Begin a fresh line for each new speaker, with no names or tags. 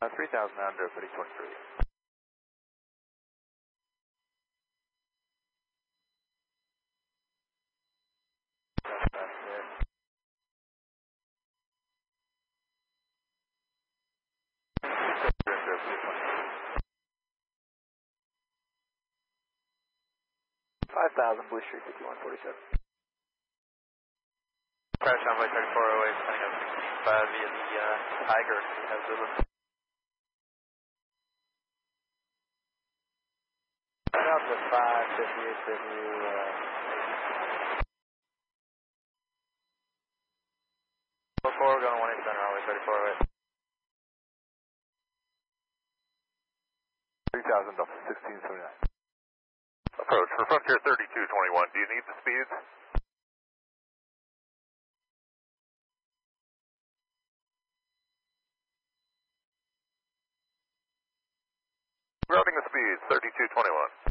3000 under 3023. Blue Street 5147.
Crash Envoy 3408, sending up 65 via the Tiger. Has Zulu.
Out to 558 Bellevue.
We're going 18 center, Envoy 3408.
3000 up to 1679.
Approach for Frontier 3221. Do you need the speeds? Routing the speeds, 3221.